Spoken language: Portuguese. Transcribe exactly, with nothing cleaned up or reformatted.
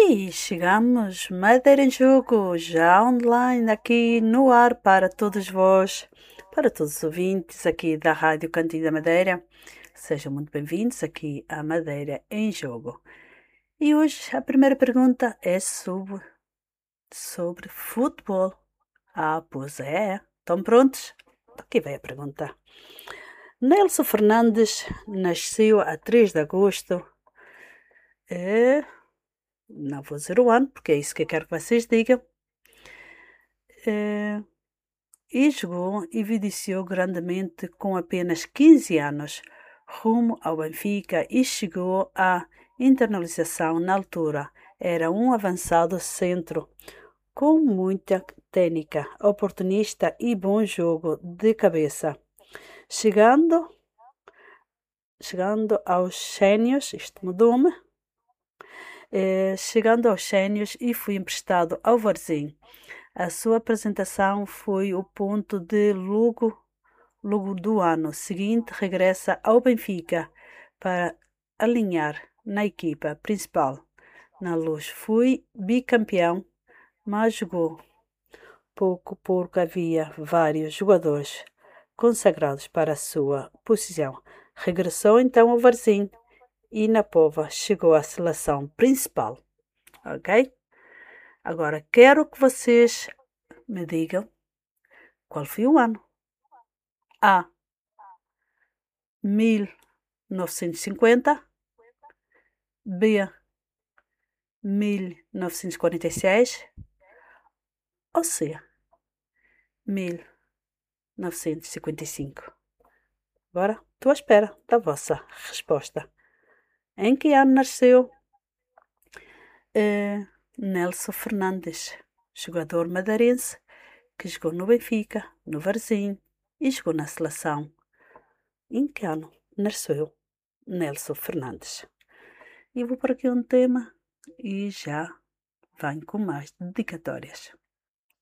E chegamos, Madeira em Jogo, já online aqui no ar para todos vós, para todos os ouvintes aqui da Rádio Cantinho da Madeira. Sejam muito bem-vindos aqui à Madeira em Jogo. E hoje a primeira pergunta é sobre, sobre futebol. Ah, pois é. Estão prontos? Aqui vai a pergunta. Nelson Fernandes nasceu a três de agosto. É... Não vou dizer o ano, porque é isso que eu quero que vocês digam. É, e jogou e evidenciou grandemente com apenas quinze anos, rumo ao Benfica e chegou à internalização na altura. Era um avançado centro, com muita técnica, oportunista e bom jogo de cabeça. Chegando, chegando aos sénios, isto mudou-me, é, chegando aos sénios e fui emprestado ao Varzim. A sua apresentação foi o ponto de logo, logo do ano seguinte, regressa ao Benfica para alinhar na equipa principal. Na Luz fui bicampeão, mas jogou pouco porque havia vários jogadores consagrados para a sua posição. Regressou então ao Varzim e na Pova chegou à seleção principal. Ok? Agora quero que vocês me digam qual foi o ano. A. mil novecentos e cinquenta. B. mil novecentos e quarenta e seis. Ou C. mil novecentos e cinquenta e cinco. Agora estou à espera da vossa resposta. Em que ano nasceu uh, Nelson Fernandes, jogador madeirense que jogou no Benfica, no Varzim e jogou na seleção? Em que ano nasceu Nelson Fernandes? E vou para aqui um tema e já venho com mais dedicatórias.